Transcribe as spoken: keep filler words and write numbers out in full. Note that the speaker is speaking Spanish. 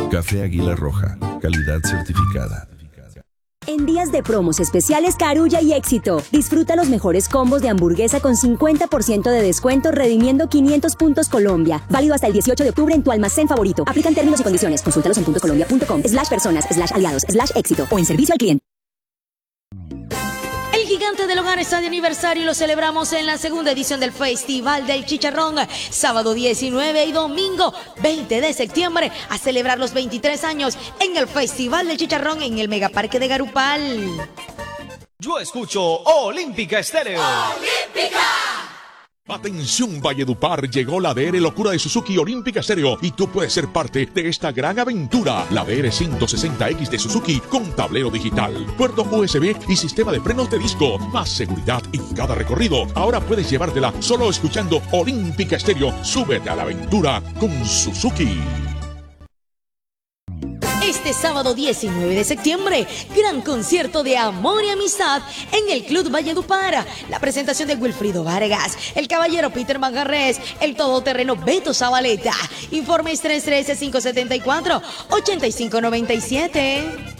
Café Águila Roja, calidad certificada. En días de promos especiales Carulla y Éxito, disfruta los mejores combos de hamburguesa con cincuenta por ciento de descuento redimiendo quinientos puntos Colombia. Válido hasta el dieciocho de octubre en tu almacén favorito. Aplican términos y condiciones. Consúltalos en puntoscolombia.com slash personas slash aliados slash éxito o en servicio al cliente. El Gigante del Hogar está de aniversario y lo celebramos en la segunda edición del Festival del Chicharrón, sábado diecinueve y domingo veinte de septiembre, a celebrar los veintitrés años en el Festival del Chicharrón en el Megaparque de Garupal. Yo escucho Olímpica Estéreo. ¡Olímpica! Atención Valledupar, llegó la D R Locura de Suzuki Olímpica Stereo y tú puedes ser parte de esta gran aventura. La D R ciento sesenta X de Suzuki con tablero digital, puerto U S B y sistema de frenos de disco. Más seguridad en cada recorrido. Ahora puedes llevártela solo escuchando Olímpica Stereo. Súbete a la aventura con Suzuki. Este sábado diecinueve de septiembre, gran concierto de amor y amistad en el Club Valledupar. La presentación de Wilfrido Vargas, el caballero Peter Manjarres, el todoterreno Beto Zabaleta. Informes tres uno tres, cinco siete cuatro, ocho cinco nueve siete.